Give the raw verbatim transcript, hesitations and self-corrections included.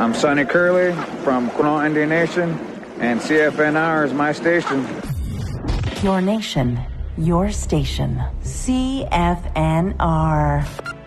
I'm Sonny Curley from Quinault Indian Nation, and C F N R is my station. Your nation, your station. C F N R.